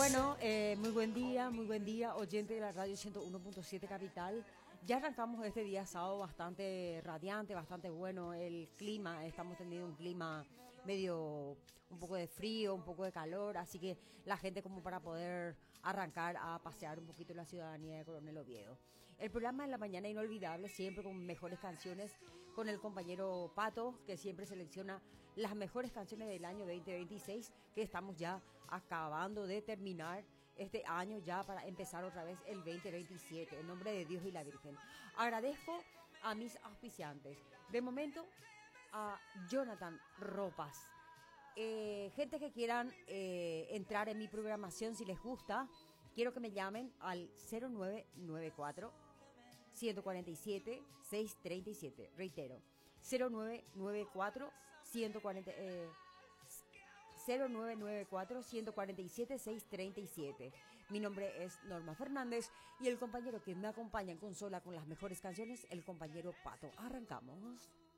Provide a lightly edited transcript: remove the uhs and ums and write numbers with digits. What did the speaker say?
Bueno, muy buen día, oyente de la radio 101.7 Capital. Ya arrancamos este día sábado bastante radiante, bastante bueno el clima. Estamos teniendo un clima medio, un poco de frío, un poco de calor, así que la gente como para poder arrancar a pasear un poquito en la ciudadanía de Coronel Oviedo. El programa en la mañana inolvidable, siempre con mejores canciones, con el compañero Pato, que siempre selecciona las mejores canciones del año 2026, que estamos ya acabando de terminar este año ya para empezar otra vez el 2027, en nombre de Dios y la Virgen. Agradezco a mis auspiciantes. De momento, a Jonathan Ropas. Gente que quieran entrar en mi programación, si les gusta, quiero que me llamen al 0994 147 637. Reitero, 0994 140 0994 147 637. Mi nombre es Norma Fernández y el compañero que me acompaña en consola con las mejores canciones, el compañero Pato. Arrancamos.